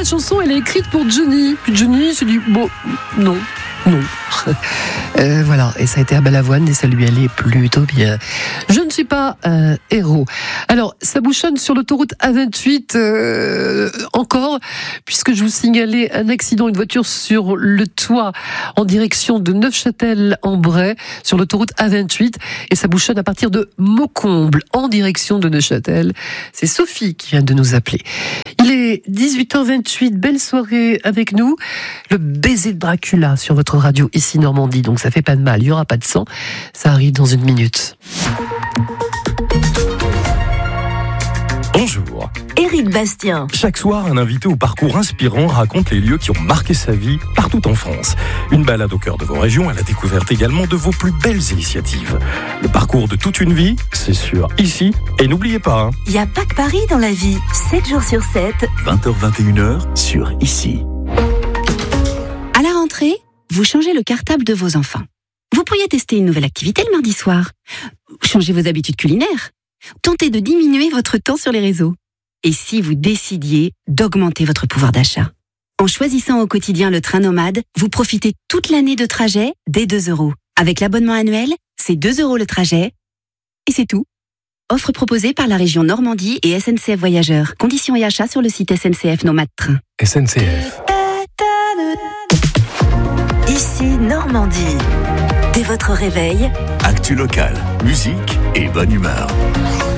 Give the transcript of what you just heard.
chanson, elle est écrite pour Johnny. Puis Johnny s'est dit, bon, non. Voilà, et ça a été à Balavoine et ça lui allait plutôt bien. Je ne suis pas un héros. Alors, ça bouchonne sur l'autoroute A28 encore, puisque je vous signalais un accident, une voiture sur le toit en direction de Neufchâtel-en-Bray, sur l'autoroute A28, et ça bouchonne à partir de Maucomble en direction de Neuchâtel. C'est Sophie qui vient de nous appeler. Il est 18h28, belle soirée avec nous. Le baiser de Dracula sur votre radio ici Normandie, donc ça fait pas de mal, il n'y aura pas de sang, ça arrive dans une minute. Bonjour. Éric Bastien. Chaque soir, un invité au parcours inspirant raconte les lieux qui ont marqué sa vie partout en France. Une balade au cœur de vos régions à la découverte également de vos plus belles initiatives. Le parcours de toute une vie, c'est sûr, ici. Et n'oubliez pas, Il n'y a pas que Paris dans la vie. 7 jours sur 7. 20h-21h sur Ici. À la rentrée, vous changez le cartable de vos enfants. Vous pourriez tester une nouvelle activité le mardi soir. Changez vos habitudes culinaires. Tentez de diminuer votre temps sur les réseaux. Et si vous décidiez d'augmenter votre pouvoir d'achat? En choisissant au quotidien le train nomade, vous profitez toute l'année de trajet dès 2 €. Avec l'abonnement annuel, c'est 2 € le trajet. Et c'est tout. Offre proposée par la région Normandie et SNCF Voyageurs. Conditions et achats sur le site SNCF Nomade Train. SNCF. Ici Normandie. Dès votre réveil, Actu locale, musique et bonne humeur.